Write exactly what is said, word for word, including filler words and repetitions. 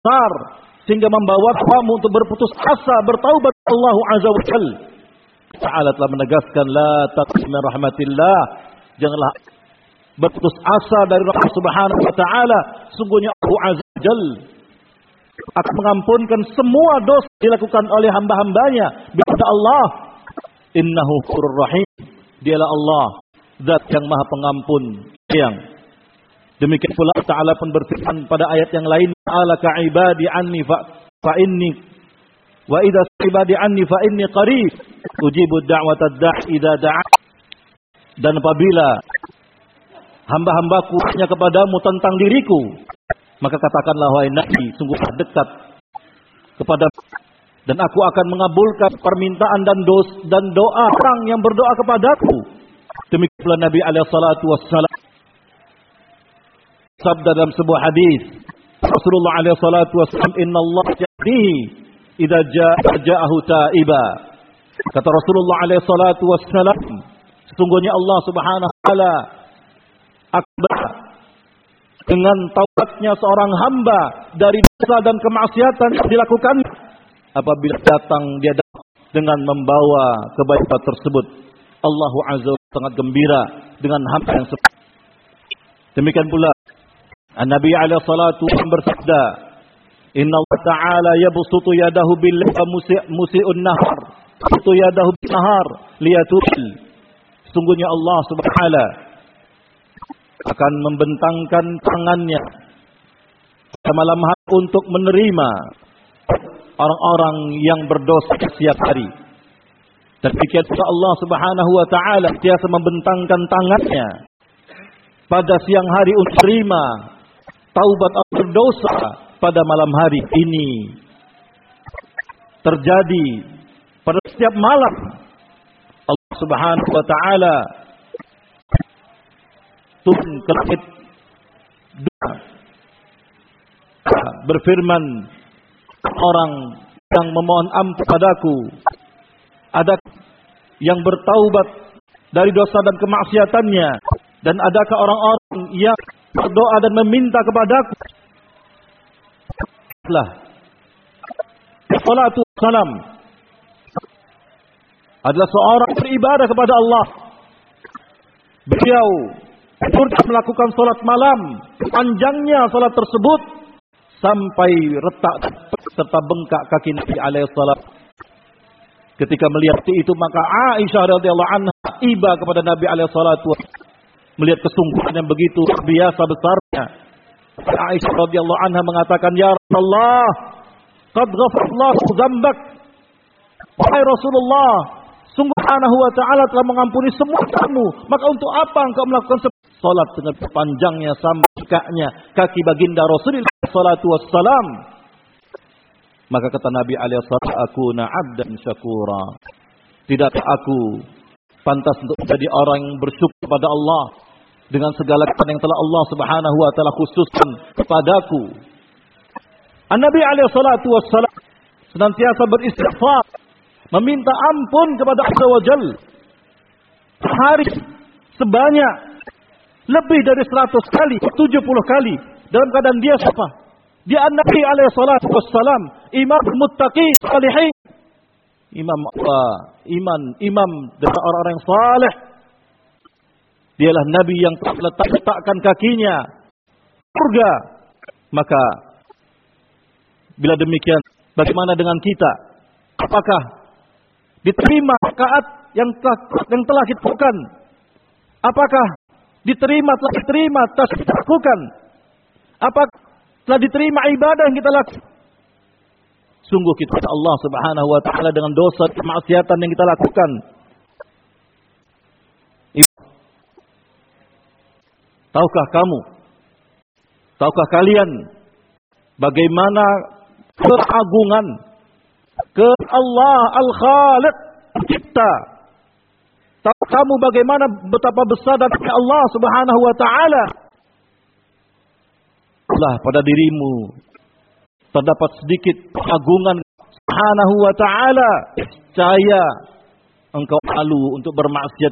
besar sehingga membawa kamu untuk berputus asa, bertaubat Allah Azza wa Jalla. Ta'ala telah menegaskan la taqnatu min rahmatillah, janganlah berputus asa dari rahmat Subhanahu wa taala. Sungguhnya Allah Azza wa Jalla akan mengampunkan semua dosa dilakukan oleh hamba-hambanya. Bila Allah innahu ghafurur rahim, dialah Allah zat yang maha pengampun yang demikian pula Ta'ala pun berfirman pada ayat yang lain, alaka ibadi anni fa, fa inni wa idza ibadi anni fa inni qarib ujibu da'watad da'i idza da'a. Dan apabila hamba-hambaku tanya kepadamu tentang diriku, maka katakanlah wahai Nabi, sungguh dekat kepada dan aku akan mengabulkan permintaan dan dos dan doa orang yang berdoa kepadaku. Demikian pula Nabi alaihi salatu wassalam sabda dalam sebuah hadis, Rasulullah alaihi salatu wassalam, innallaha yahdihi idza ja'ahu ta'iba. Kata Rasulullah alaihi salatu wassalam, sesungguhnya Allah Subhanahu wa taala akbar dengan taubatnya seorang hamba dari dosa dan kemaksiatan yang dilakukan apabila datang dia datang dengan membawa kebaikan tersebut. Allah Azza wa Jalla sangat gembira dengan hamba yang seperti. Demikian pula An-Nabi alaihi salatu wasallam bersabda, inna Allah ta'ala yabsutu yadahu bil-laili wa musi'un nahar, yabsutu yadahu bin-nahar liyatul. Sungguhnya Allah Subhanahu wa taala akan membentangkan tangannya pada malam hari untuk menerima orang-orang yang berdosa setiap hari. Dan demikian pula Allah Subhanahu wa taala biasa membentangkan tangannya pada siang hari untuk menerima taubat orang berdosa pada malam hari. Ini terjadi pada setiap malam. Allah Subhanahu wa taala turun ke langit dunia berfirman, orang yang memohon ampun padaku, ada yang bertaubat dari dosa dan kemaksiatannya, dan adakah orang-orang yang berdoa dan meminta kepadaku. Lah, salatu salam adalah seorang beribadah kepada Allah. Beliau sudah melakukan salat malam, panjangnya salat tersebut sampai retak serta bengkak kaki Nabi alaihi salam. Ketika melihat itu, maka Aisyah radhiyallahu anha iba kepada Nabi alaihi salatu melihat kesungguhan yang begitu biasa besarnya. Aisyah radhiyallahu anha mengatakan, ya Rasulullah, qad ghafarallahu dzambak. Wahai Rasulullah, sungguh Subhanahu wa taala telah mengampuni semua kamu, maka untuk apa engkau melakukan salat dengan panjangnya sampai kaknya kaki baginda Rasulullah sallallahu alaihi wasallam? Maka kata Nabi alaihi salatu, akuna 'abdan syakura. Tidakkah aku pantas untuk menjadi orang yang bersyukur kepada Allah dengan segala kenikmatan yang telah Allah Subhanahu wa taala khususkan kepadaku. An-Nabi alaihi salatu wassalam senantiasa beristighfar, meminta ampun kepada Allah Azza wa Jalla sehari sebanyak lebih dari seratus kali, tujuh puluh kali, dalam keadaan dia siapa? Dia An-Nabi alaihi salatu wassalam, imam muttaqin salihin, imam uh, iman imam dari orang-orang yang saleh. Dialah Nabi yang telah letakkan kakinya surga. Maka bila demikian, bagaimana dengan kita? Apakah diterima rakaat yang telah, yang telah kita lakukan? Apakah diterima telah diterima tasbih lakukan? Apakah telah diterima ibadah yang kita lakukan? Sungguh kita Allah Subhanahu wa taala dengan dosa kemaksiatan yang kita lakukan. Tahukah kamu? Tahukah kalian bagaimana keagungan ke Allah Al-Khaliq Pencipta? Tahu kamu bagaimana betapa besar dan Allah Subhanahu wa taala? Lah pada dirimu terdapat sedikit keagungan Subhanahu wa taala, saya engkau malu untuk bermaksiat